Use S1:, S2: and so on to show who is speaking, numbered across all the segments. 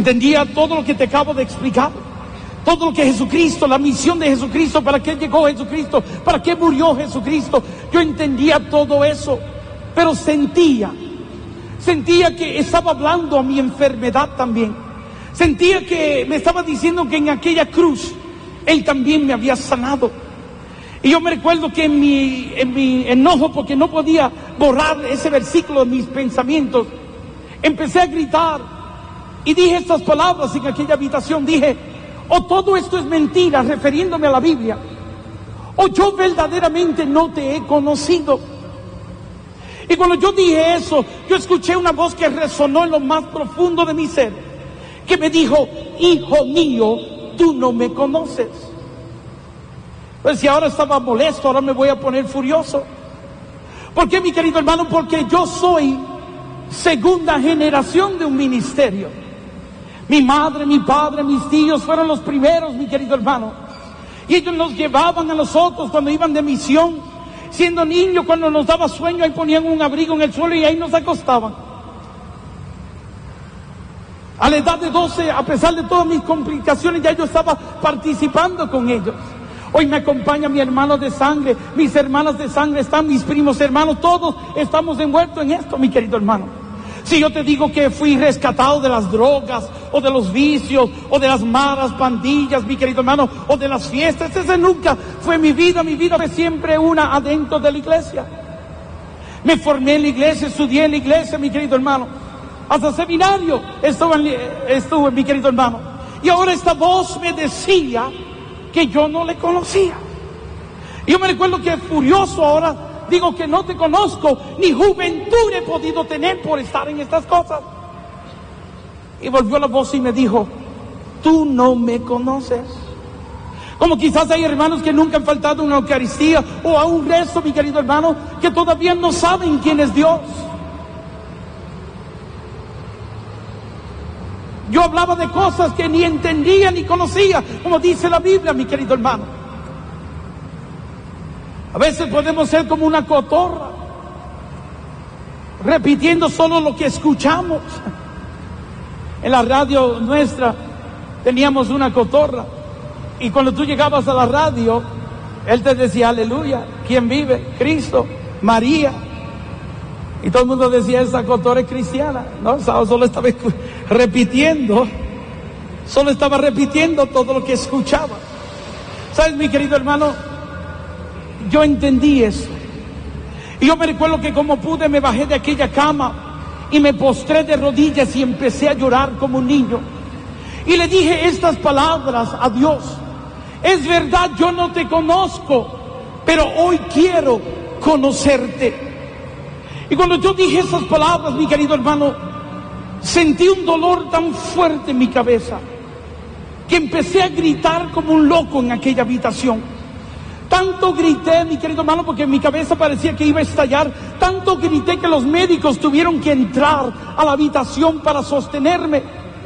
S1: Entendía todo lo que te acabo de explicar. Todo lo que Jesucristo, la misión de Jesucristo, para qué llegó Jesucristo, para qué murió Jesucristo. Yo entendía todo eso, pero sentía que estaba hablando a mi enfermedad también. Sentía que me estaba diciendo que en aquella cruz Él también me había sanado. Y yo me recuerdo que en mi enojo, porque no podía borrar ese versículo de mis pensamientos, empecé a gritar y dije estas palabras en aquella habitación. Dije: o todo esto es mentira, refiriéndome a la Biblia, o yo verdaderamente no te he conocido. Y cuando yo dije eso, yo escuché una voz que resonó en lo más profundo de mi ser, que me dijo: hijo mío, tú no me conoces. Pues si ahora estaba molesto, ahora me voy a poner furioso. ¿Por qué, mi querido hermano? Porque yo soy segunda generación de un ministerio. Mi madre, mi padre, mis tíos fueron los primeros, mi querido hermano. Y ellos nos llevaban a nosotros cuando iban de misión. Siendo niños, cuando nos daba sueño, ahí ponían un abrigo en el suelo y ahí nos acostaban. A la edad de 12, a pesar de todas mis complicaciones, ya yo estaba participando con ellos. Hoy me acompaña mi hermano de sangre, mis hermanas de sangre están, mis primos hermanos, todos estamos envueltos en esto, mi querido hermano. Si yo te digo que fui rescatado de las drogas, o de los vicios, o de las malas pandillas, mi querido hermano, o de las fiestas, ese nunca fue mi vida fue siempre una adentro de la iglesia. Me formé en la iglesia, estudié en la iglesia, mi querido hermano. Hasta seminario estuve, mi querido hermano. Y ahora esta voz me decía que yo no le conocía. Y yo me recuerdo que furioso ahora digo que no te conozco, ni juventud he podido tener por estar en estas cosas. Y volvió la voz y me dijo: tú no me conoces. Como quizás hay hermanos que nunca han faltado a una Eucaristía o a un rezo, mi querido hermano, que todavía no saben quién es Dios. Yo hablaba de cosas que ni entendía ni conocía, como dice la Biblia, mi querido hermano. A veces podemos ser como una cotorra, repitiendo solo lo que escuchamos. En la radio nuestra teníamos una cotorra, y cuando tú llegabas a la radio, él te decía: aleluya, ¿quién vive? Cristo, María. Y todo el mundo decía: esa cotorra es cristiana. No, solo estaba repitiendo todo lo que escuchaba. ¿Sabes, mi querido hermano? Yo entendí eso. Y yo me recuerdo que como pude me bajé de aquella cama y me postré de rodillas y empecé a llorar como un niño. Y le dije estas palabras a Dios: es verdad, yo no te conozco, pero hoy quiero conocerte. Y cuando yo dije esas palabras, mi querido hermano, sentí un dolor tan fuerte en mi cabeza que empecé a gritar como un loco en aquella habitación. Tanto grité, mi querido hermano, porque en mi cabeza parecía que iba a estallar. Tanto grité que los médicos tuvieron que entrar a la habitación para sostenerme.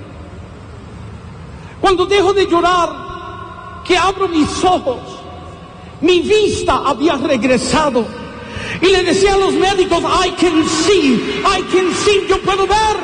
S1: Cuando dejo de llorar, que abro mis ojos, mi vista había regresado. Y le decía a los médicos: I can see, yo puedo ver.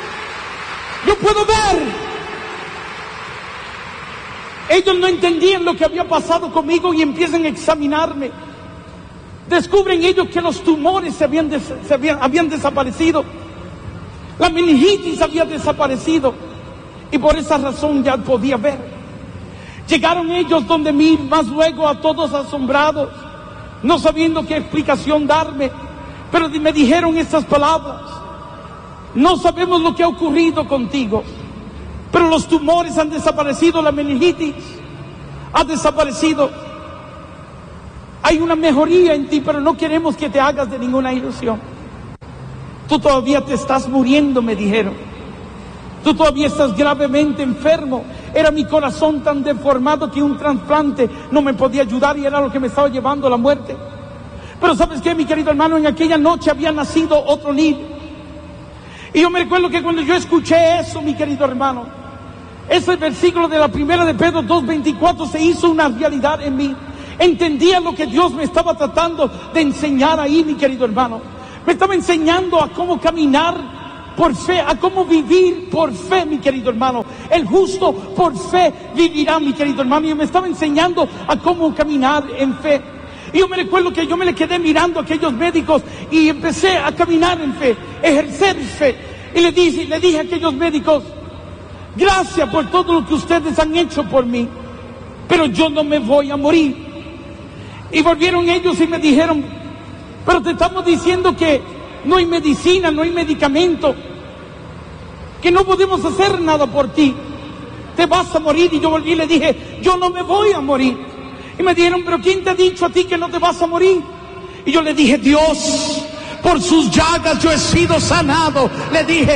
S1: Ellos no entendían lo que había pasado conmigo y empiezan a examinarme. Descubren ellos que los tumores habían desaparecido. La meningitis había desaparecido. Y por esa razón ya podía ver. Llegaron ellos donde mí, más luego a todos asombrados, no sabiendo qué explicación darme. Pero me dijeron estas palabras: no sabemos lo que ha ocurrido contigo, pero los tumores han desaparecido, la meningitis ha desaparecido. Hay una mejoría en ti, pero no queremos que te hagas de ninguna ilusión. Tú todavía te estás muriendo, me dijeron. Tú todavía estás gravemente enfermo. Era mi corazón tan deformado que un trasplante no me podía ayudar y era lo que me estaba llevando a la muerte. Pero ¿sabes qué, mi querido hermano? En aquella noche había nacido otro niño. Y yo me recuerdo que cuando yo escuché eso, mi querido hermano, ese versículo de la primera de Pedro 2:24 se hizo una realidad en mí. Entendía lo que Dios me estaba tratando de enseñar ahí, mi querido hermano. Me estaba enseñando a cómo caminar por fe, a cómo vivir por fe, mi querido hermano. El justo por fe vivirá, mi querido hermano. Y me estaba enseñando a cómo caminar en fe. Y yo me recuerdo que yo me le quedé mirando a aquellos médicos y empecé a caminar en fe, ejercer fe. Y le dije a aquellos médicos: gracias por todo lo que ustedes han hecho por mí, pero yo no me voy a morir. Y volvieron ellos y me dijeron: pero te estamos diciendo que no hay medicina, no hay medicamento, que no podemos hacer nada por ti, te vas a morir. Y yo volví y le dije: yo no me voy a morir. Y me dijeron: pero ¿quién te ha dicho a ti que no te vas a morir? Y yo le dije: Dios, por sus llagas yo he sido sanado. Le dije.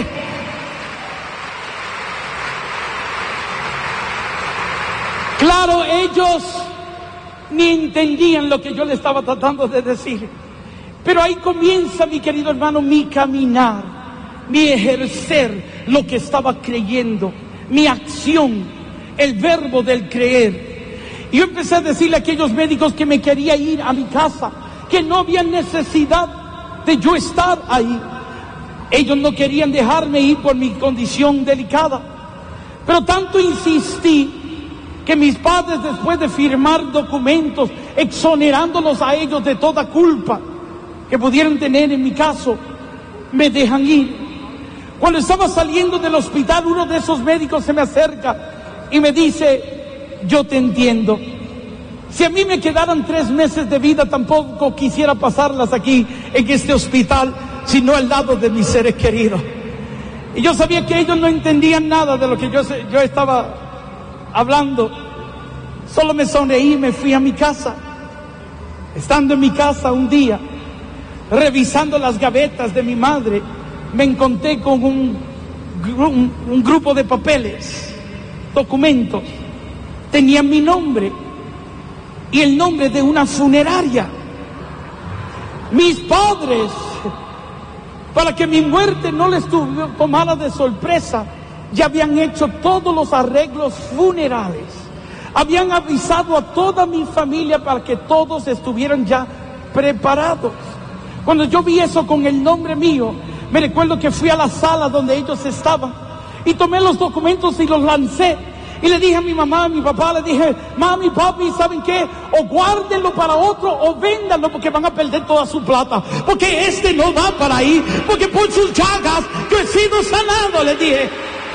S1: Claro, ellos ni entendían lo que yo le estaba tratando de decir. Pero ahí comienza, mi querido hermano, mi caminar, mi ejercer lo que estaba creyendo, mi acción, el verbo del creer. Y yo empecé a decirle a aquellos médicos que me quería ir a mi casa, que no había necesidad de yo estar ahí. Ellos no querían dejarme ir por mi condición delicada. Pero tanto insistí que mis padres, después de firmar documentos exonerándolos a ellos de toda culpa que pudieran tener en mi caso, me dejan ir. Cuando estaba saliendo del hospital, uno de esos médicos se me acerca y me dice: yo te entiendo. Si a mí me quedaran 3 meses de vida, tampoco quisiera pasarlas aquí en este hospital, sino al lado de mis seres queridos. Y yo sabía que ellos no entendían nada de lo que yo estaba hablando. Solo me sonreí y me fui a mi casa. Estando en mi casa un día, revisando las gavetas de mi madre, me encontré con un grupo de papeles, documentos. Tenían mi nombre y el nombre de una funeraria. Mis padres, para que mi muerte no les tomara de sorpresa, ya habían hecho todos los arreglos funerales. Habían avisado a toda mi familia para que todos estuvieran ya preparados. Cuando yo vi eso con el nombre mío, me recuerdo que fui a la sala donde ellos estaban y tomé los documentos y los lancé. Y le dije a mi mamá, a mi papá, le dije: mami, papi, ¿saben qué? O guárdenlo para otro o véndanlo, porque van a perder toda su plata. Porque este no va para ahí, porque por sus llagas yo he sido sanado, le dije.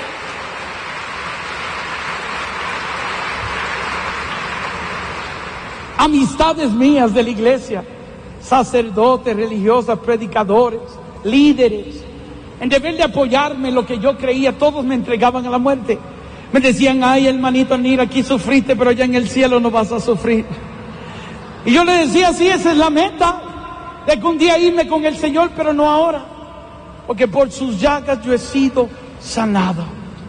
S1: Amistades mías de la iglesia, sacerdotes, religiosas, predicadores, líderes, en deber de apoyarme en lo que yo creía, todos me entregaban a la muerte. Me decían: ay, hermanito Nir, aquí sufriste, pero ya en el cielo no vas a sufrir. Y yo le decía: sí, esa es la meta, de que un día irme con el Señor, pero no ahora, porque por sus llagas yo he sido sanado.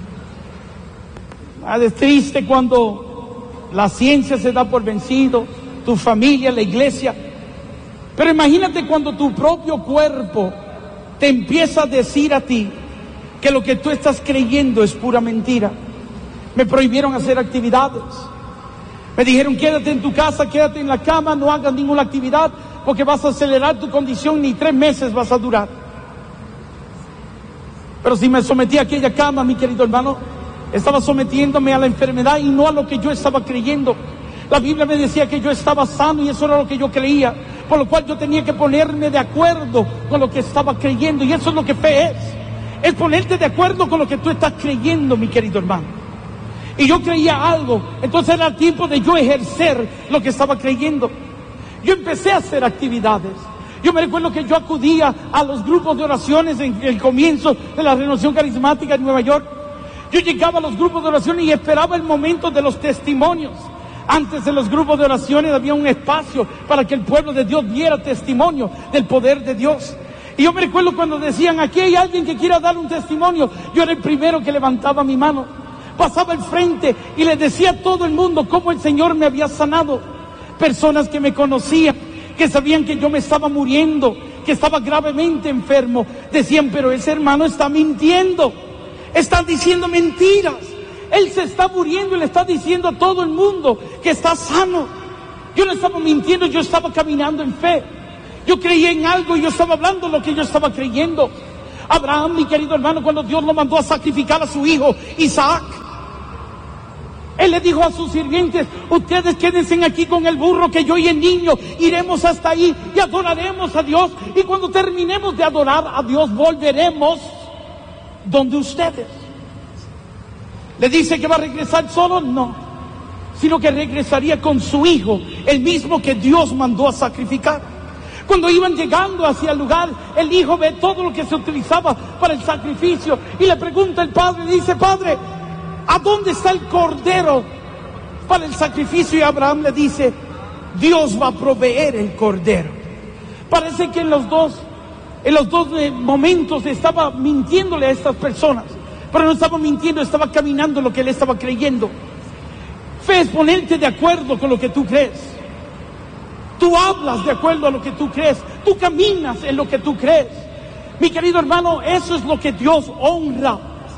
S1: Es triste cuando la ciencia se da por vencido, tu familia, la iglesia. Pero imagínate cuando tu propio cuerpo te empieza a decir a ti que lo que tú estás creyendo es pura mentira. Me prohibieron hacer actividades. Me dijeron: quédate en tu casa, quédate en la cama, no hagas ninguna actividad, porque vas a acelerar tu condición, ni 3 meses vas a durar. Pero si me sometí a aquella cama, mi querido hermano, estaba sometiéndome a la enfermedad y no a lo que yo estaba creyendo. La Biblia me decía que yo estaba sano y eso era lo que yo creía, por lo cual yo tenía que ponerme de acuerdo con lo que estaba creyendo. Y eso es lo que fe es ponerte de acuerdo con lo que tú estás creyendo, mi querido hermano. Y yo creía algo, entonces era tiempo de yo ejercer lo que estaba creyendo. Yo empecé a hacer actividades. Yo me recuerdo que yo acudía a los grupos de oraciones en el comienzo de la Renovación Carismática en Nueva York. Yo llegaba a los grupos de oraciones y esperaba el momento de los testimonios. Antes de los grupos de oraciones había un espacio para que el pueblo de Dios diera testimonio del poder de Dios. Y yo me recuerdo cuando decían: aquí hay alguien que quiera dar un testimonio. Yo era el primero que levantaba mi mano. Pasaba al frente y le decía a todo el mundo cómo el Señor me había sanado. Personas que me conocían, que sabían que yo me estaba muriendo, que estaba gravemente enfermo, decían: pero ese hermano está mintiendo, está diciendo mentiras. Él se está muriendo y le está diciendo a todo el mundo que está sano. Yo no estaba mintiendo, yo estaba caminando en fe. Yo creía en algo y yo estaba hablando lo que yo estaba creyendo. Abraham, mi querido hermano, cuando Dios lo mandó a sacrificar a su hijo Isaac, Él le dijo a sus sirvientes: ustedes quédense aquí con el burro, que yo y el niño iremos hasta ahí y adoraremos a Dios. Y cuando terminemos de adorar a Dios, volveremos donde ustedes. ¿Le dice que va a regresar solo? No, sino que regresaría con su hijo, el mismo que Dios mandó a sacrificar. Cuando iban llegando hacia el lugar, el hijo ve todo lo que se utilizaba para el sacrificio y le pregunta al padre, dice: Padre, ¿a dónde está el cordero para el sacrificio? Y Abraham le dice: Dios va a proveer el cordero. Parece que en los dos momentos estaba mintiéndole a estas personas, pero no estaba mintiendo, estaba caminando lo que él estaba creyendo. Fe es ponerte de acuerdo con lo que tú crees. Tú hablas de acuerdo a lo que tú crees. Tú caminas en lo que tú crees. Mi querido hermano, eso es lo que Dios honra.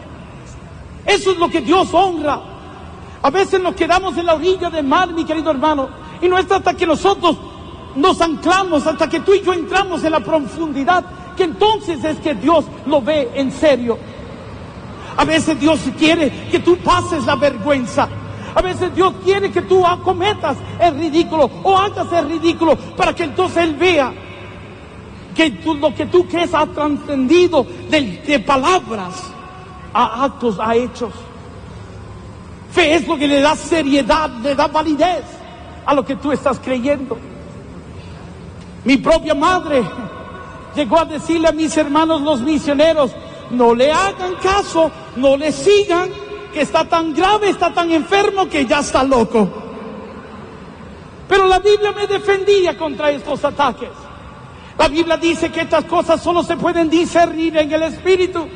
S1: Eso es lo que Dios honra. A veces nos quedamos en la orilla del mar, mi querido hermano, y no es hasta que nosotros nos anclamos, hasta que tú y yo entramos en la profundidad, que entonces es que Dios lo ve en serio. A veces Dios quiere que tú pases la vergüenza. A veces Dios quiere que tú cometas el ridículo o hagas el ridículo, para que entonces Él vea que lo que tú crees ha trascendido de palabras a actos, a hechos. Fe es lo que le da seriedad, le da validez a lo que tú estás creyendo. Mi propia madre llegó a decirle a mis hermanos los misioneros: no le hagan caso, no le sigan, que está tan grave, está tan enfermo que ya está loco. Pero la Biblia me defendía contra estos ataques. La Biblia dice que estas cosas solo se pueden discernir en el Espíritu.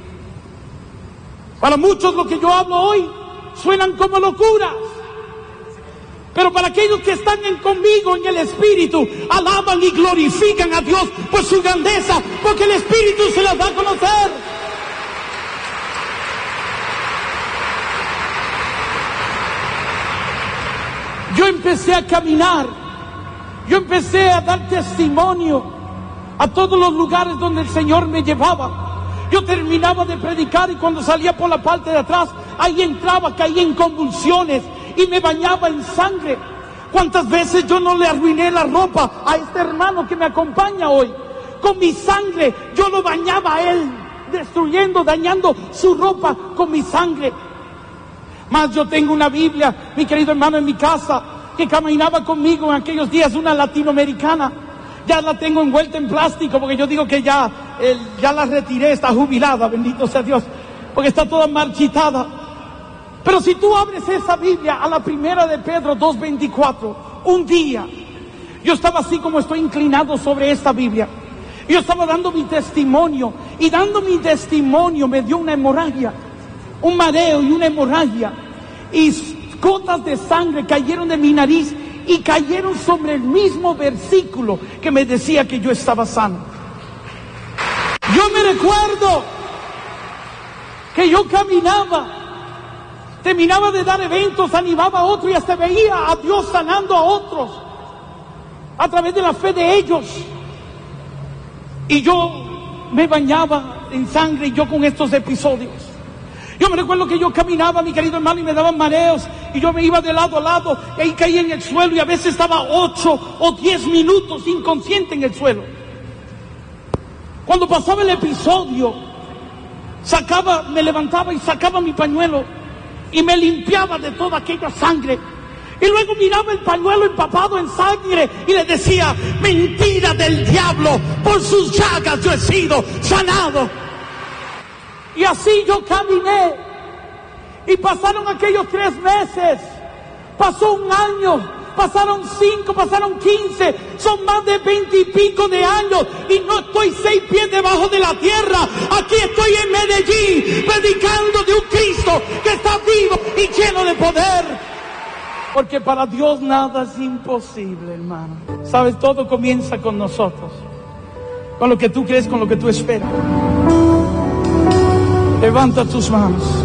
S1: Para muchos lo que yo hablo hoy suenan como locuras, pero para aquellos que están conmigo en el Espíritu, alaban y glorifican a Dios por su grandeza, porque el Espíritu se las da a conocer. Yo empecé a caminar, yo empecé a dar testimonio a todos los lugares donde el Señor me llevaba. Yo terminaba de predicar y cuando salía por la parte de atrás, ahí entraba, caía en convulsiones y me bañaba en sangre. ¿Cuántas veces yo no le arruiné la ropa a este hermano que me acompaña hoy? Con mi sangre yo lo bañaba a él, destruyendo, dañando su ropa con mi sangre. Más yo tengo una Biblia, mi querido hermano, en mi casa, que caminaba conmigo en aquellos días, una latinoamericana. Ya la tengo envuelta en plástico, porque yo digo que ya la retiré, está jubilada, bendito sea Dios, porque está toda marchitada. Pero si tú abres esa Biblia a la primera de Pedro 2:24, un día, yo estaba así como estoy inclinado sobre esta Biblia. Yo estaba dando mi testimonio, y dando mi testimonio me dio una hemorragia, un mareo y una hemorragia, y gotas de sangre cayeron de mi nariz y cayeron sobre el mismo versículo que me decía que yo estaba sano. Yo me recuerdo que yo caminaba, terminaba de dar eventos, animaba a otros y hasta veía a Dios sanando a otros a través de la fe de ellos, y yo me bañaba en sangre, y yo con estos episodios. Yo me recuerdo que yo caminaba, mi querido hermano, y me daban mareos, y yo me iba de lado a lado, y ahí caía en el suelo, y a veces estaba 8 o 10 minutos inconsciente en el suelo. Cuando pasaba el episodio, me levantaba y sacaba mi pañuelo, y me limpiaba de toda aquella sangre, y luego miraba el pañuelo empapado en sangre, y le decía: mentira del diablo, por sus llagas yo he sido sanado. Y así yo caminé, y pasaron aquellos 3 meses, pasó un año, pasaron 5, pasaron 15, son más de 20 y pico de años, y no estoy 6 pies debajo de la tierra. Aquí estoy en Medellín, predicando de un Cristo que está vivo y lleno de poder, porque para Dios nada es imposible, hermano. Sabes, todo comienza con nosotros, con lo que tú crees, con lo que tú esperas. Levanta tus manos.